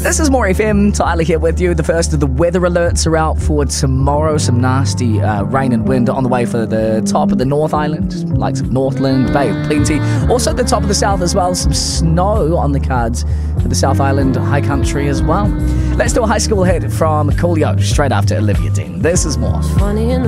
This is More FM. Tyler here with you. The first of the weather alerts are out for tomorrow. Some nasty rain and wind on the way for the top of the North Island, likes of Northland, Bay of Plenty. Also the top of the South as well. Some snow on the cards for the South Island High Country as well. Let's do a high school hit from Coolio straight after Olivia Dean. This is More.